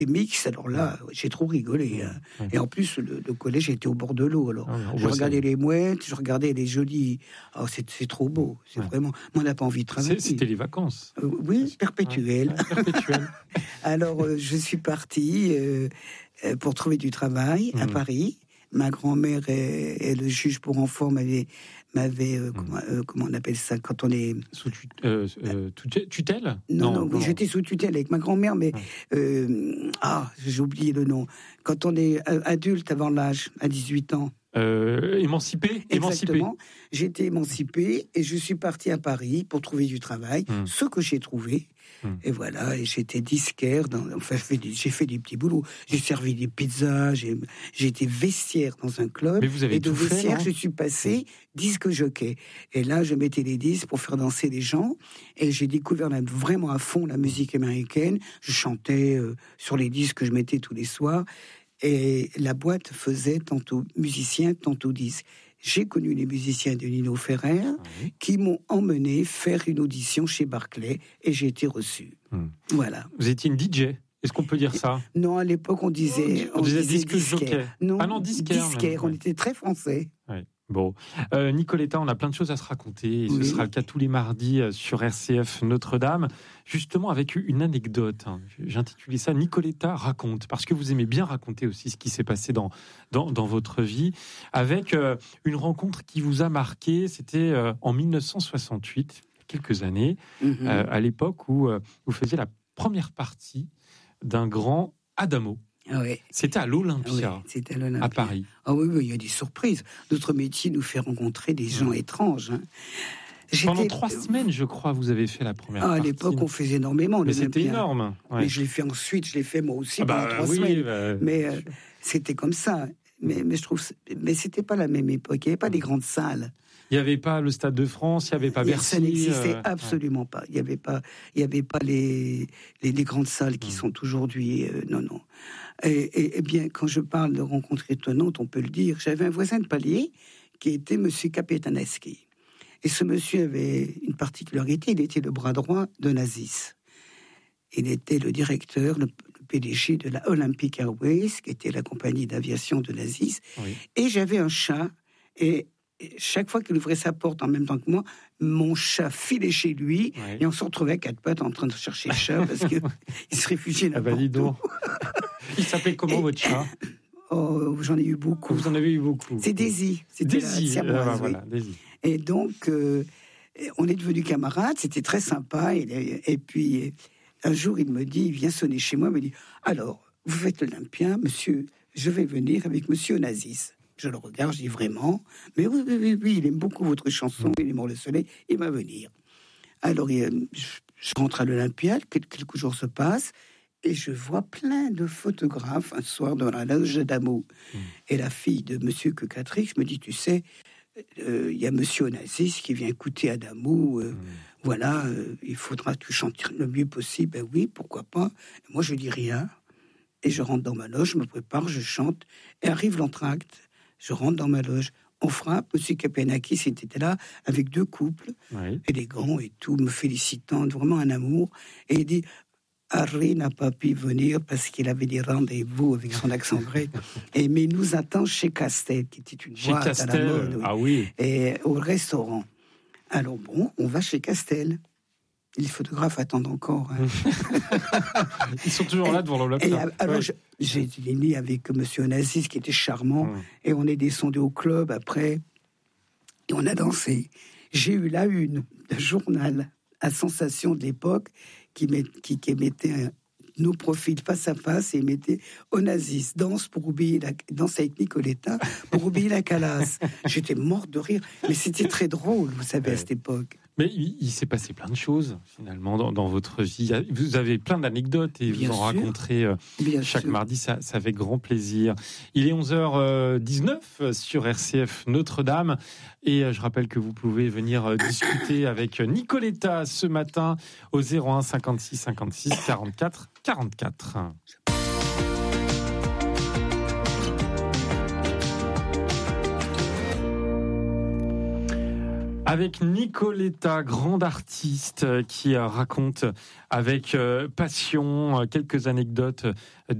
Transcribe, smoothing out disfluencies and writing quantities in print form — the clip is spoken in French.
mix, alors là, j'ai trop rigolé. Hein. Et en plus, le collège était au bord de l'eau. Alors, je regardais les mouettes, je regardais les jolies. Oh, c'est trop beau. C'est vraiment. Moi, on n'a pas envie de travailler. C'était les vacances. Oui, perpétuelles. Perpétuelles. Alors, je suis partie pour trouver du travail à Paris. Ma grand-mère et le juge pour enfants m'avaient comment on appelle ça quand on est sous tutelle? Non, j'étais sous tutelle avec ma grand-mère, mais j'ai oublié le nom. Quand on est adulte avant l'âge, à 18 ans. Émancipé. Exactement. J'ai été émancipée et je suis partie à Paris pour trouver du travail, ce que j'ai trouvé. Et voilà, et j'étais disquaire. J'ai fait des petits boulots. J'ai servi des pizzas. J'ai été vestiaire dans un club. Mais vous avez et de tout vestiaire, fait, je suis passé disque jockey. Et là, je mettais les disques pour faire danser les gens. Et j'ai découvert vraiment à fond la musique américaine. Je chantais sur les disques que je mettais tous les soirs. Et la boîte faisait tantôt musicien, tantôt disque. J'ai connu les musiciens de Nino Ferrer qui m'ont emmené faire une audition chez Barclay et j'ai été reçu. Voilà. Vous étiez une DJ? Est-ce qu'on peut dire ça? Non, à l'époque, on disait disque jockey. Non, disquaire. On était très français. Ouais. Bon, Nicoletta, on a plein de choses à se raconter. Et ce sera le cas tous les mardis sur RCF Notre-Dame. Justement, avec une anecdote. J'ai intitulé ça Nicoletta raconte, parce que vous aimez bien raconter aussi ce qui s'est passé dans votre vie, avec une rencontre qui vous a marqué. C'était en 1968, quelques années, à l'époque où vous faisiez la première partie d'un grand Adamo. Ouais. C'était à l'Olympia, c'était à l'Olympia, à Paris. Ah oui, il y a des surprises. Notre métier nous fait rencontrer des gens étranges. Hein. Pendant 3 semaines, je crois, vous avez fait la première partie. À l'époque, on faisait énormément. Mais c'était énorme. Ouais. Mais je l'ai fait ensuite, je l'ai fait moi aussi pendant 3 semaines. Mais c'était comme ça. Mais je trouve, mais c'était pas la même époque. Il n'y avait pas des grandes salles. Il n'y avait pas le Stade de France, il n'y avait pas Bercy. Ça n'existait absolument pas. Il n'y avait pas les grandes salles qui sont aujourd'hui. Non. Et bien, quand je parle de rencontres étonnantes, on peut le dire. J'avais un voisin de palier qui était Monsieur Kapetaneski. Et ce monsieur avait une particularité, il était le bras droit de Nazis. Il était le directeur, le PDG de la Olympic Airways, qui était la compagnie d'aviation de Nazis. Oui. Et j'avais un chat, et chaque fois qu'il ouvrait sa porte en même temps que moi, mon chat filait chez lui, et on se retrouvait à 4 pattes en train de chercher le chat, parce qu'il se réfugiait n'importe où. Il s'appelait comment votre chat? Oh, j'en ai eu beaucoup. Vous en avez eu beaucoup. C'est Daisy. C'était Daisy. Daisy. Et donc, on est devenus camarades, c'était très sympa. Et puis, un jour, il me dit, il vient sonner chez moi, il me dit, alors, vous faites l'Olympien, monsieur, je vais venir avec monsieur Nazis. Je le regarde, je dis vraiment, mais oui, il aime beaucoup votre chanson, il aime le soleil, il va venir. Alors, je rentre à l'Olympia, quelques jours se passent, et je vois plein de photographes un soir dans la loge d'Adamo. Et la fille de monsieur Quecatrix me dit, tu sais, il y a monsieur Onassis qui vient écouter Adamo, voilà, il faudra que tu chantes le mieux possible. Ben oui, pourquoi pas. Et moi, je dis rien. Et je rentre dans ma loge, je me prépare, je chante, et arrive l'entracte. Je rentre dans ma loge, on frappe, monsieur Kapetaneski était là, avec 2 couples, élégants et tout, me félicitant, vraiment un amour. Et il dit, Harry n'a pas pu venir parce qu'il avait des rendez-vous avec son accent grec. Mais il nous attend chez Castel, qui était une boîte à la mode. Ah oui. Et au restaurant. Alors bon, on va chez Castel. Les photographes attendent encore. Hein. Ils sont toujours là devant l'Olympia. Alors j'ai né avec monsieur Onassis qui était charmant. Et on est descendu au club après. Et on a dansé. J'ai eu la une d'un journal à Sensation de l'époque qui mettait nos profils face à face et mettait Onassis danse avec Nicoletta pour oublier la Calas. J'étais morte de rire, mais c'était très drôle, vous savez, à cette époque. Mais il s'est passé plein de choses, finalement, dans votre vie. Vous avez plein d'anecdotes et vous en raconterez chaque mardi, ça fait grand plaisir. Il est 11h19 sur RCF Notre-Dame. Et je rappelle que vous pouvez venir discuter avec Nicoletta ce matin au 01 56 56 44 44. Avec Nicoletta, grande artiste qui raconte avec passion quelques anecdotes